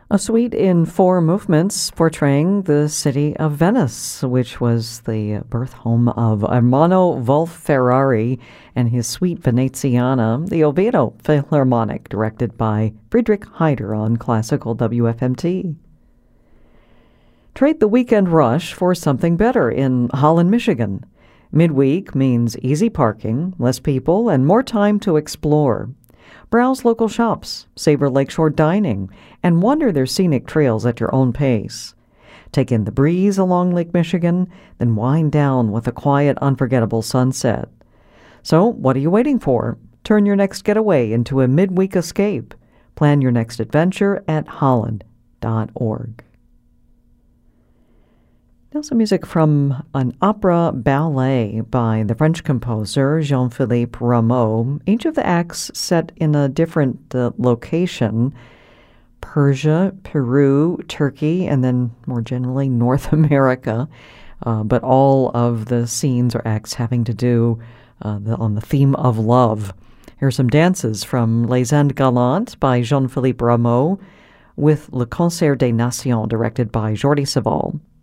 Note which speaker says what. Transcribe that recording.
Speaker 1: A suite in four movements portraying the city of Venice, which was the birth home of Armando Volferrari and his suite Veneziana, the Oviedo Philharmonic, directed by Friedrich Heider on classical WFMT. Trade the weekend rush for something better in Holland, Michigan. Midweek means easy parking, less people, and more time to explore. Browse local shops, savor lakeshore dining, and wander their scenic trails at your own pace. Take in the breeze along Lake Michigan, then wind down with a quiet, unforgettable sunset. So, what are you waiting for? Turn your next getaway into a midweek escape. Plan your next adventure at holland.org. Now some music from an opera ballet by the French composer Jean-Philippe Rameau. Each of the acts set in a different location: Persia, Peru, Turkey, and then more generally North America. But all of the scenes or acts having to do on the theme of love. Here are some dances from Les Indes Galantes by Jean-Philippe Rameau with Le Concert des Nations, directed by Jordi Savall.